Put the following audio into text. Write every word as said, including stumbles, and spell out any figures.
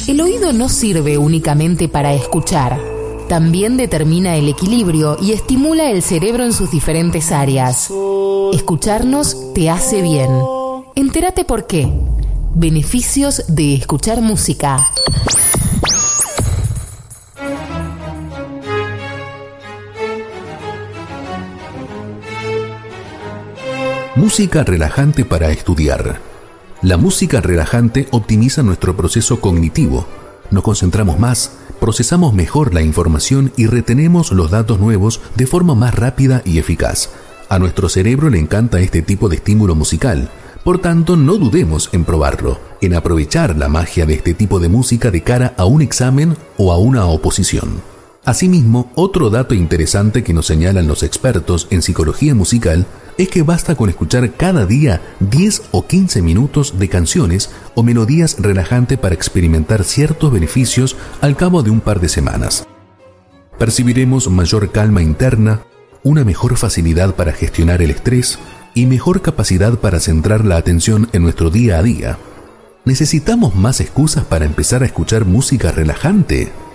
El oído no sirve únicamente para escuchar. También determina el equilibrio y estimula el cerebro en sus diferentes áreas. Escucharnos te hace bien. Entérate por qué. Beneficios de escuchar música. Música relajante para estudiar. La música relajante optimiza nuestro proceso cognitivo. Nos concentramos más, procesamos mejor la información y retenemos los datos nuevos de forma más rápida y eficaz. A nuestro cerebro le encanta este tipo de estímulo musical. Por tanto, no dudemos en probarlo, en aprovechar la magia de este tipo de música de cara a un examen o a una oposición. Asimismo, otro dato interesante que nos señalan los expertos en psicología musical es que basta con escuchar cada día diez o quince minutos de canciones o melodías relajantes para experimentar ciertos beneficios al cabo de un par de semanas. Percibiremos mayor calma interna, una mejor facilidad para gestionar el estrés y mejor capacidad para centrar la atención en nuestro día a día. ¿Necesitamos más excusas para empezar a escuchar música relajante?